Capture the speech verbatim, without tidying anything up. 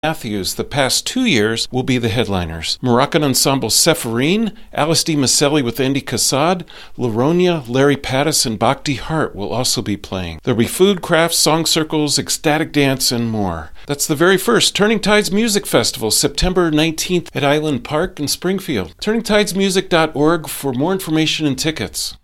Matthews, the past two years, will be the headliners. Moroccan ensemble Sepharine, Alice D. Maselli with Andy Kassad, Laronia, Larry Pattis, and Bhakti Hart will also be playing. There'll be food, crafts, song circles, ecstatic dance, and more. That's the very first Turning Tides Music Festival, September nineteenth at Island Park in Springfield. turning tides music dot org for more information and tickets.